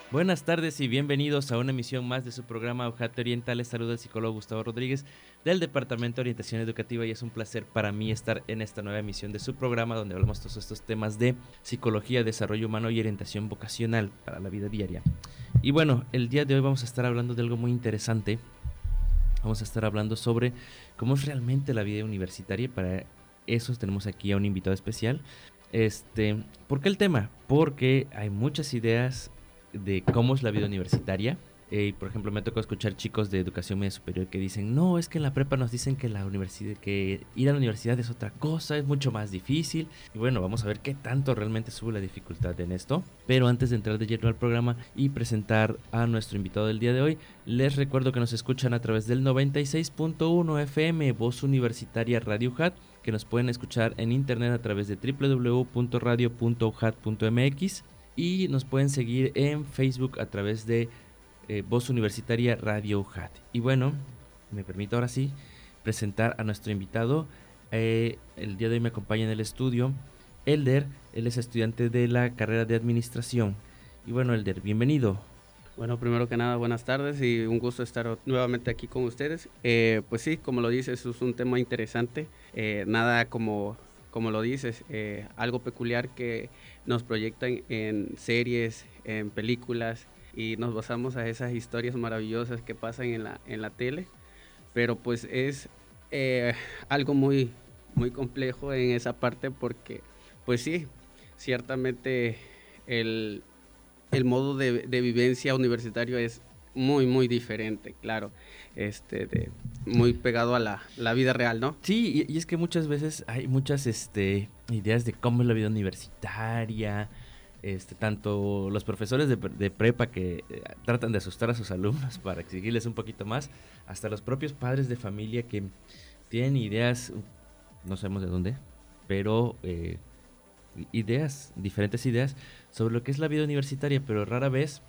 Buenas tardes y bienvenidos a una emisión más de su programa Ojate Oriental. Les saluda el psicólogo Gustavo Rodríguez del Departamento de Orientación Educativa y es un placer para mí estar en esta nueva emisión de su programa donde hablamos todos estos temas de psicología, desarrollo humano y orientación vocacional para la vida diaria. Y bueno, el día de hoy vamos a estar hablando de algo muy interesante. Vamos a estar hablando sobre cómo es realmente la vida universitaria. Para eso tenemos aquí a un invitado especial. ¿Por qué el tema? Porque hay muchas ideas de cómo es la vida universitaria. Por ejemplo, me tocó escuchar chicos de educación media superior que dicen, no, es que en la prepa nos dicen que la universidad, que ir a la universidad es otra cosa, es mucho más difícil. Y bueno, vamos a ver qué tanto realmente sube la dificultad en esto. Pero antes de entrar de lleno al programa y presentar a nuestro invitado del día de hoy, les recuerdo que nos escuchan a través del 96.1 FM, Voz Universitaria Radio UJAT, que nos pueden escuchar en internet a través de www.radio.ujat.mx y nos pueden seguir en Facebook a través de Voz Universitaria Radio UJAT. Y bueno, me permito ahora sí presentar a nuestro invitado. El día de hoy me acompaña en el estudio Elder. Él es estudiante de la carrera de Administración. Y bueno, Elder, bienvenido. Bueno, primero que nada, buenas tardes y un gusto estar nuevamente aquí con ustedes. Pues sí, como lo dices, es un tema interesante. Nada como lo dices, algo peculiar que nos proyectan en series, en películas y nos basamos a esas historias maravillosas que pasan en la tele. Pero pues es algo muy complejo en esa parte porque, pues sí, ciertamente el modo de vivencia universitario es muy diferente, claro, muy pegado a la vida real, ¿no? Sí, y es que muchas veces hay muchas ideas de cómo es la vida universitaria. Tanto los profesores de prepa que tratan de asustar a sus alumnos para exigirles un poquito más, hasta los propios padres de familia que tienen ideas, no sabemos de dónde, pero diferentes ideas sobre lo que es la vida universitaria, pero rara vez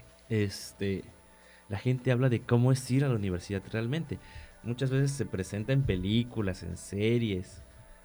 la gente habla de cómo es ir a la universidad realmente. Muchas veces se presenta en películas, en series,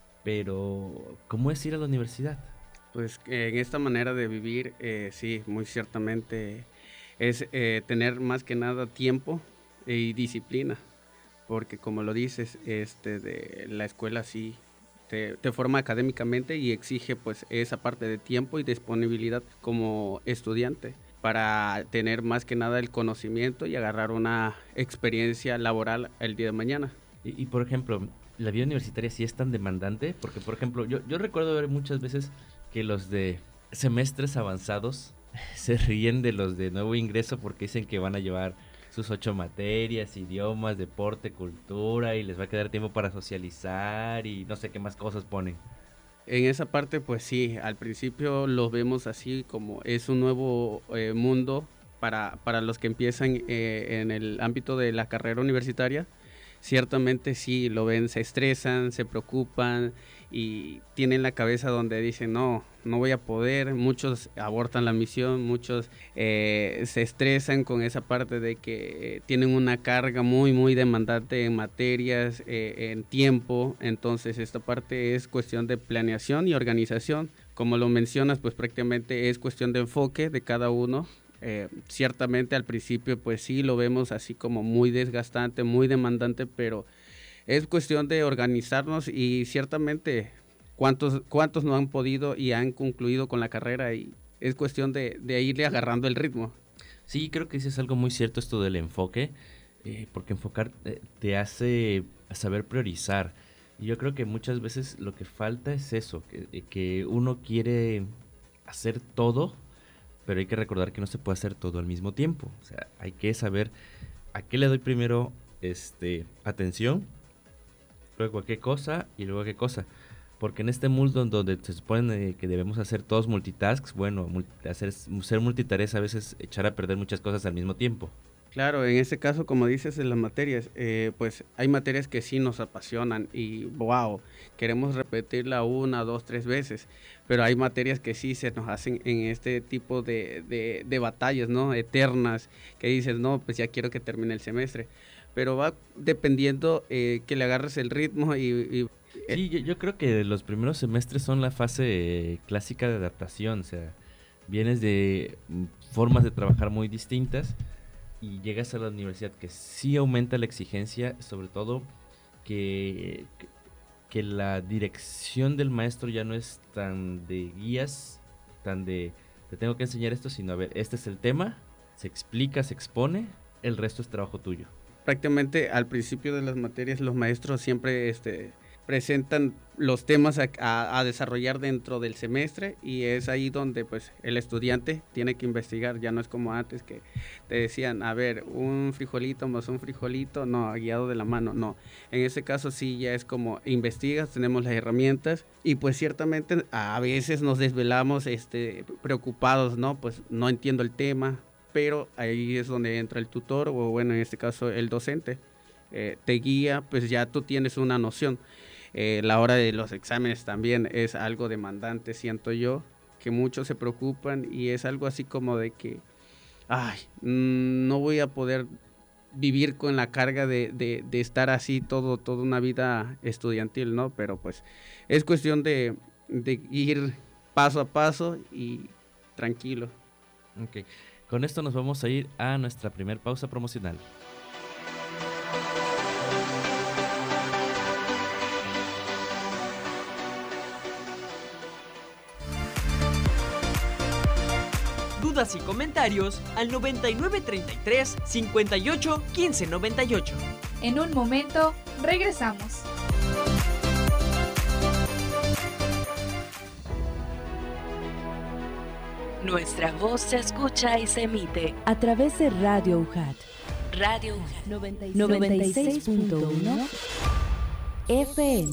pero ¿cómo es ir a la universidad? Pues en esta manera de vivir, sí, muy ciertamente es tener más que nada tiempo y disciplina, porque como lo dices, de la escuela sí te forma académicamente y exige pues esa parte de tiempo y disponibilidad como estudiante para tener más que nada el conocimiento y agarrar una experiencia laboral el día de mañana. Y por ejemplo, la vida universitaria sí es tan demandante, porque por ejemplo, yo recuerdo ver muchas veces que los de semestres avanzados se ríen de los de nuevo ingreso porque dicen que van a llevar sus 8 materias, idiomas, deporte, cultura y les va a quedar tiempo para socializar y no sé qué más cosas ponen. En esa parte, pues sí, al principio lo vemos así como es un nuevo mundo para los que empiezan en el ámbito de la carrera universitaria. Ciertamente sí, lo ven, se estresan, se preocupan y tienen la cabeza donde dicen no voy a poder. Muchos abortan la misión, muchos se estresan con esa parte de que tienen una carga muy demandante en materias, en tiempo. Entonces esta parte es cuestión de planeación y organización. Como lo mencionas, pues prácticamente es cuestión de enfoque de cada uno. Ciertamente al principio pues sí lo vemos así como muy desgastante, muy demandante, pero es cuestión de organizarnos y ciertamente cuántos no han podido y han concluido con la carrera y es cuestión de irle agarrando el ritmo. Sí, creo que eso es algo muy cierto esto del enfoque, porque enfocar te hace saber priorizar. Y yo creo que muchas veces lo que falta es eso, que uno quiere hacer todo, pero hay que recordar que no se puede hacer todo al mismo tiempo. O sea, hay que saber a qué le doy primero atención, luego a qué cosa y luego a qué cosa. Porque en este mundo donde se supone que debemos hacer todos multitasks, bueno, ser multitareas a veces echar a perder muchas cosas al mismo tiempo. Claro, en este caso, como dices, en las materias, pues hay materias que sí nos apasionan y wow, queremos repetirla 1, 2, 3 veces, pero hay materias que sí se nos hacen en este tipo de batallas, ¿no? Eternas, que dices, no, pues ya quiero que termine el semestre, pero va dependiendo que le agarres el ritmo Sí, yo creo que los primeros semestres son la fase clásica de adaptación, o sea, vienes de formas de trabajar muy distintas y llegas a la universidad que sí aumenta la exigencia, sobre todo que la dirección del maestro ya no es tan de guías, tan de te tengo que enseñar esto, sino a ver, este es el tema, se explica, se expone, el resto es trabajo tuyo. Prácticamente al principio de las materias los maestros siempre presentan los temas a desarrollar dentro del semestre, y es ahí donde pues el estudiante tiene que investigar. Ya no es como antes que te decían, a ver, un frijolito más un frijolito, no, guiado de la mano, no. En ese caso sí ya es como investigas, tenemos las herramientas, y pues ciertamente a veces nos desvelamos preocupados, ¿no? Pues no entiendo el tema, pero ahí es donde entra el tutor, o bueno, en este caso el docente, te guía, pues ya tú tienes una noción. La hora de los exámenes también es algo demandante, siento yo, que muchos se preocupan, y es algo así como de que, ay, no voy a poder vivir con la carga de estar así toda una vida estudiantil, ¿no? Pero pues es cuestión de ir paso a paso y tranquilo. Ok, con esto nos vamos a ir a nuestra primer pausa promocional. Dudas y comentarios al 9933 58 15 98. En un momento, regresamos. Nuestra voz se escucha y se emite a través de Radio UJAT. Radio UJAT 96.1 FM.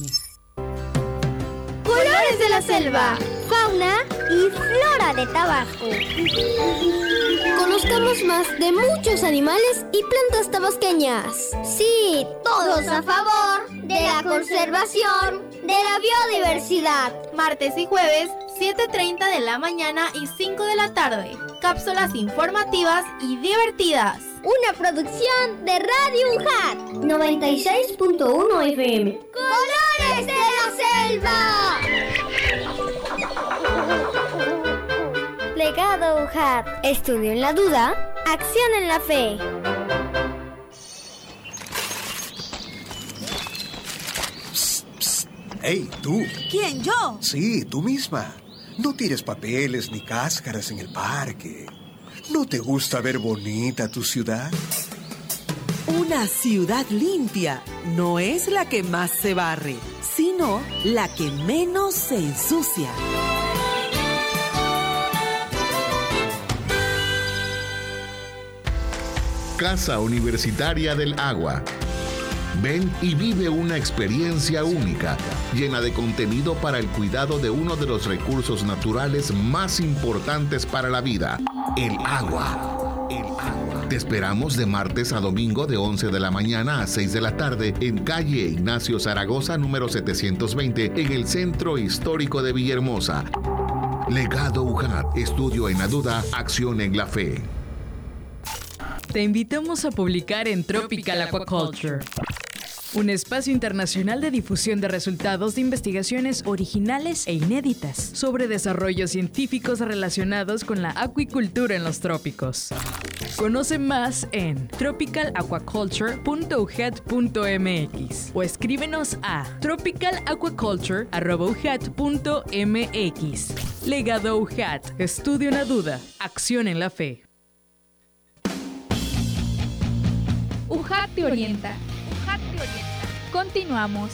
Colores de la selva, fauna y flora de Tabasco. Conozcamos más de muchos animales y plantas tabasqueñas. Sí, todos a favor de la conservación de la biodiversidad. Martes y jueves, 7:30 de la mañana y 5 de la tarde. Cápsulas informativas y divertidas. Una producción de Radio UJAT 96.1 FM. ¡Colores de la selva! Legado UJAT. Estudio en la duda, acción en la fe. Psst, psst. ¡Ey, tú! ¿Quién, yo? Sí, tú misma. No tires papeles ni cáscaras en el parque. ¿No te gusta ver bonita tu ciudad? Una ciudad limpia no es la que más se barre, sino la que menos se ensucia. Casa Universitaria del Agua. Ven y vive una experiencia única, llena de contenido para el cuidado de uno de los recursos naturales más importantes para la vida, el agua. El agua. Te esperamos de martes a domingo de 11 de la mañana a 6 de la tarde en calle Ignacio Zaragoza, número 720, en el Centro Histórico de Villahermosa. Legado UJAT, estudio en la duda, acción en la fe. Te invitamos a publicar en Tropical Aquaculture, un espacio internacional de difusión de resultados de investigaciones originales e inéditas sobre desarrollos científicos relacionados con la acuicultura en los trópicos. Conoce más en tropicalaquaculture.ujat.mx o escríbenos a tropicalaquaculture@ujat.mx. Legado UJAT, estudio en la duda, acción en la fe. UJAT te orienta. UJAT te orienta. Continuamos.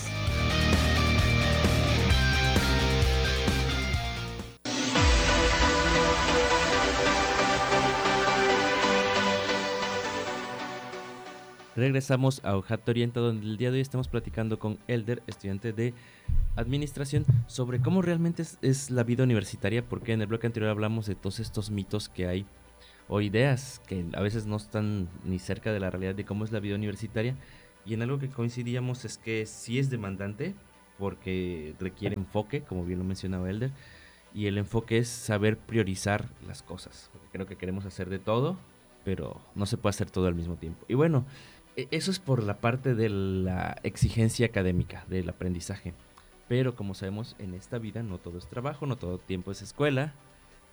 Regresamos a UJAT te orienta, donde el día de hoy estamos platicando con Elder, estudiante de administración, sobre cómo realmente es la vida universitaria, porque en el bloque anterior hablamos de todos estos mitos que hay o ideas que a veces no están ni cerca de la realidad de cómo es la vida universitaria, y en algo que coincidíamos es que sí es demandante porque requiere enfoque, como bien lo mencionaba Elder, y el enfoque es saber priorizar las cosas, porque creo que queremos hacer de todo, pero no se puede hacer todo al mismo tiempo. Y bueno, eso es por la parte de la exigencia académica, del aprendizaje, pero como sabemos, en esta vida no todo es trabajo, no todo tiempo es escuela.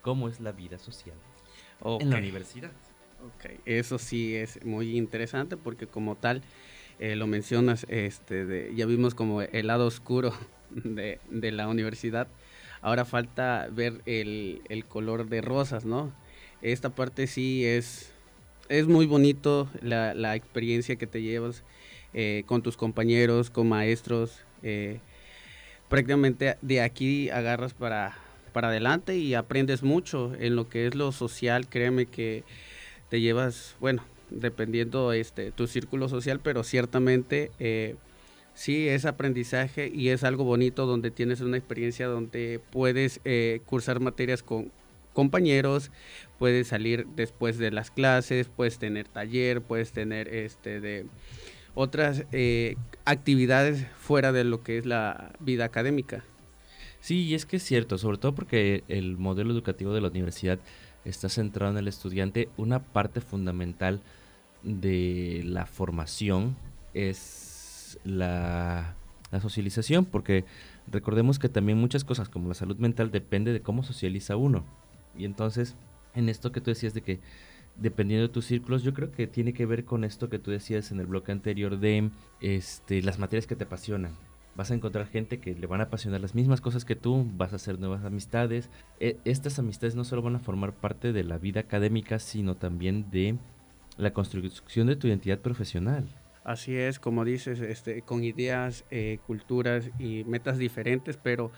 cómo es la vida social Okay. en la universidad. Okay. Eso sí es muy interesante porque como tal, lo mencionas, ya vimos como el lado oscuro de la universidad. Ahora falta ver el color de rosas, ¿no? Esta parte sí es muy bonito, la experiencia que te llevas con tus compañeros, con maestros. Prácticamente de aquí agarras para adelante y aprendes mucho en lo que es lo social. Créeme que te llevas, bueno, dependiendo tu círculo social, pero ciertamente sí es aprendizaje y es algo bonito donde tienes una experiencia donde puedes cursar materias con compañeros, puedes salir después de las clases, puedes tener taller, puedes tener de otras actividades fuera de lo que es la vida académica. Sí, y es que es cierto, sobre todo porque el modelo educativo de la universidad está centrado en el estudiante. Una parte fundamental de la formación es la socialización, porque recordemos que también muchas cosas como la salud mental depende de cómo socializa uno. Y entonces, en esto que tú decías de que dependiendo de tus círculos, yo creo que tiene que ver con esto que tú decías en el bloque anterior de las materias que te apasionan. Vas a encontrar gente que le van a apasionar las mismas cosas que tú, vas a hacer nuevas amistades. Estas amistades no solo van a formar parte de la vida académica, sino también de la construcción de tu identidad profesional. Así es, como dices, con ideas, culturas y metas diferentes, pero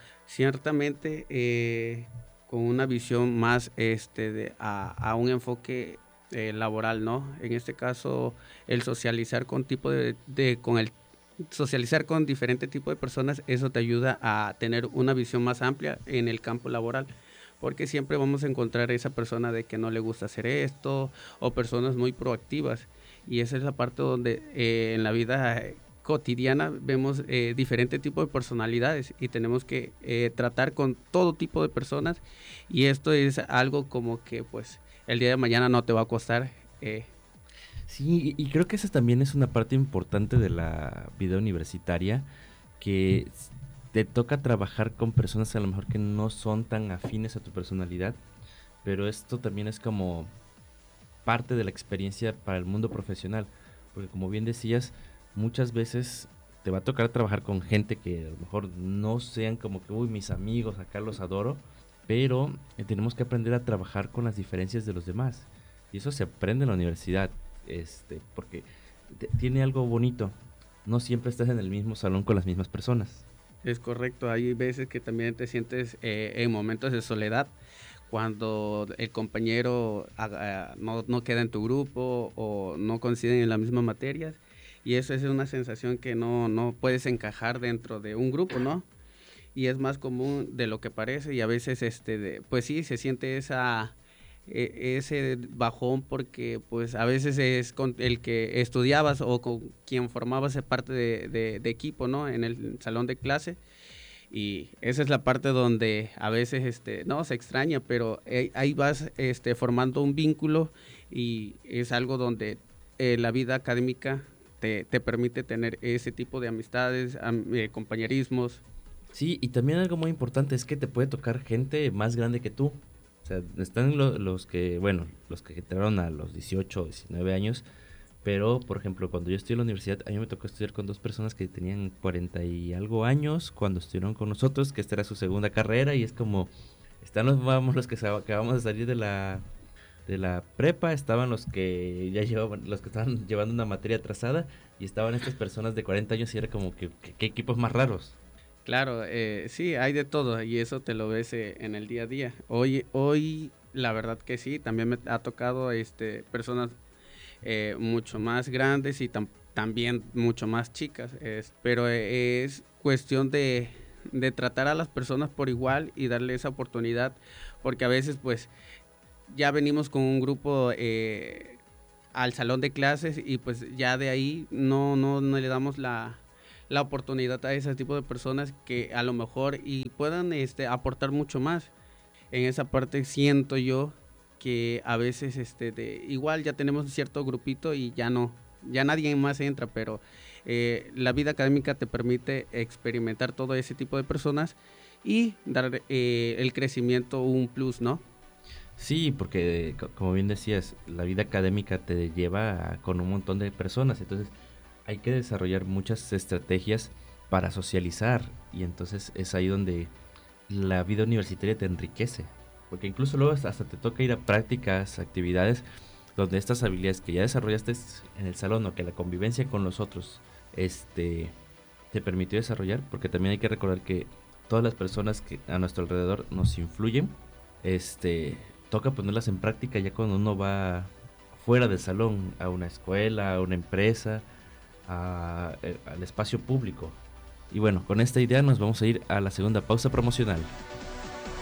ciertamente con una visión más a un enfoque laboral, ¿no? En este caso, el socializar con socializar con diferente tipo de personas, eso te ayuda a tener una visión más amplia en el campo laboral, porque siempre vamos a encontrar esa persona de que no le gusta hacer esto, o personas muy proactivas, y esa es la parte donde en la vida cotidiana vemos diferente tipo de personalidades y tenemos que tratar con todo tipo de personas, y esto es algo como que pues el día de mañana no te va a costar. Sí, y creo que esa también es una parte importante de la vida universitaria, que te toca trabajar con personas a lo mejor que no son tan afines a tu personalidad, pero esto también es como parte de la experiencia para el mundo profesional, porque como bien decías, muchas veces te va a tocar trabajar con gente que a lo mejor no sean como que, uy, mis amigos, acá los adoro, pero tenemos que aprender a trabajar con las diferencias de los demás, y eso se aprende en la universidad. Porque tiene algo bonito. No siempre estás en el mismo salón con las mismas personas. Es correcto, hay veces que también te sientes en momentos de soledad, cuando el compañero no queda en tu grupo o no coinciden en las mismas materias, y eso es una sensación que no puedes encajar dentro de un grupo, ¿no? Y es más común de lo que parece, y a veces pues sí, se siente ese bajón, porque pues a veces es con el que estudiabas o con quien formabas parte de equipo, ¿no? En el salón de clase, y esa es la parte donde a veces no se extraña, pero ahí vas formando un vínculo, y es algo donde la vida académica te permite tener ese tipo de amistades, compañerismos. Sí, y también algo muy importante es que te puede tocar gente más grande que tú. O sea, están los que entraron a los 18 o 19 años, pero, por ejemplo, cuando yo estudié en la universidad, a mí me tocó estudiar con dos personas que tenían 40 y algo años cuando estuvieron con nosotros, que esta era su segunda carrera, y es como, estábamos los que acabamos de salir de la prepa, estaban los que estaban llevando una materia atrasada, y estaban estas personas de 40 años, y era como que ¿qué equipos más raros? Claro, sí, hay de todo, y eso te lo ves en el día a día. Hoy la verdad que sí, también me ha tocado personas mucho más grandes y también mucho más chicas, pero es cuestión de tratar a las personas por igual y darle esa oportunidad, porque a veces pues ya venimos con un grupo al salón de clases, y pues ya de ahí no le damos la oportunidad a ese tipo de personas que a lo mejor y puedan aportar mucho más. En esa parte siento yo que a veces igual ya tenemos un cierto grupito y ya nadie más entra, pero la vida académica te permite experimentar todo ese tipo de personas y dar el crecimiento un plus, ¿no? Sí, porque como bien decías, la vida académica te lleva con un montón de personas, entonces hay que desarrollar muchas estrategias para socializar y entonces es ahí donde la vida universitaria te enriquece, porque incluso luego hasta te toca ir a prácticas, actividades, donde estas habilidades que ya desarrollaste en el salón o que la convivencia con los otros te permitió desarrollar, porque también hay que recordar que todas las personas que a nuestro alrededor nos influyen, toca ponerlas en práctica ya cuando uno va fuera del salón, a una escuela, a una empresa, al espacio público. Y bueno, con esta idea nos vamos a ir a la segunda pausa promocional.